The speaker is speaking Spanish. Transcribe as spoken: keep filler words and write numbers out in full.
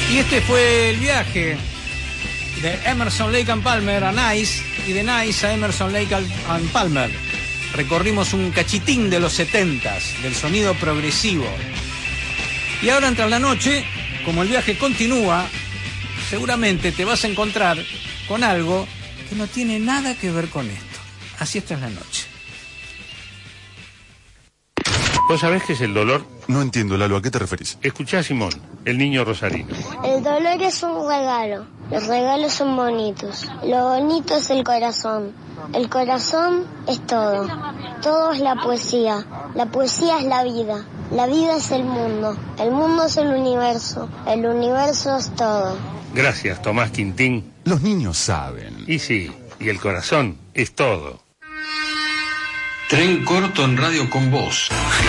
Y este fue el viaje de Emerson, Lake and Palmer a Nice y de Nice a Emerson, Lake and Palmer. Recorrimos un cachitín de los setentas, del sonido progresivo. Y ahora tras la noche, como el viaje continúa, seguramente te vas a encontrar con algo que no tiene nada que ver con esto. Así está en la noche. ¿Vos sabés qué es el dolor? No entiendo, Lalo, ¿a qué te referís? Escuchá a Simón, el niño rosarino. El dolor es un regalo. Los regalos son bonitos. Lo bonito es el corazón. El corazón es todo. Todo es la poesía. La poesía es la vida. La vida es el mundo. El mundo es el universo. El universo es todo. Gracias, Tomás Quintín. Los niños saben. Y sí, y el corazón es todo. Tren corto en Radio con Vos.